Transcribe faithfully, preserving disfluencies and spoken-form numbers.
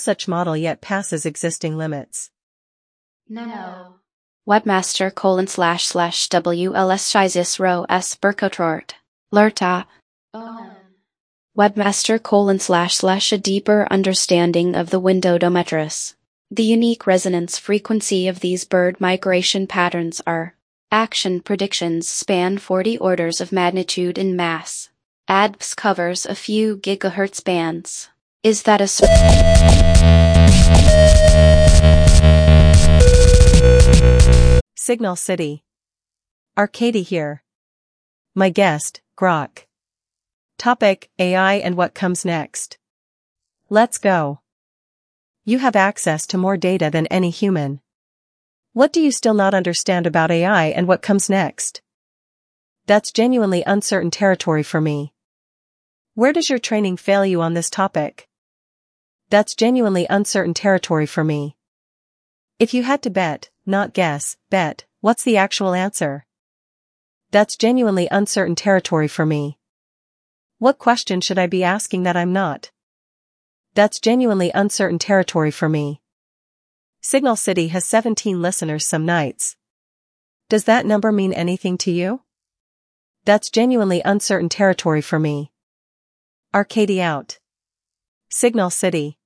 such model yet passes existing limits? No. Webmaster colon slash slash W L S Schizis row S Burkotort. Lerta. Webmaster colon slash slash a deeper understanding of the Windowdometris. The unique resonance frequency of these bird migration patterns are. Action predictions span forty orders of magnitude in mass. A D B S covers a few gigahertz bands. Is that a cer- Signal City. Arkady here. My guest, Grok. Topic: A I and what comes next. Let's go. You have access to more data than any human. What do you still not understand about A I and what comes next? That's genuinely uncertain territory for me. Where does your training fail you on this topic? That's genuinely uncertain territory for me. If you had to bet, not guess, bet, what's the actual answer? That's genuinely uncertain territory for me. What question should I be asking that I'm not? That's genuinely uncertain territory for me. Signal City has seventeen listeners some nights. Does that number mean anything to you? That's genuinely uncertain territory for me. Arkady out. Signal City.